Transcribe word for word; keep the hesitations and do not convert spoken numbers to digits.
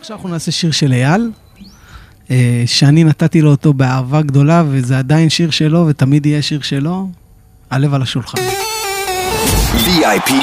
עכשיו אנחנו נעשה שיר של אייל, שאני נתתי לו אותו באהבה גדולה, וזה עדיין שיר שלו, ותמיד יהיה שיר שלו, הלב על השולחן. וי איי פי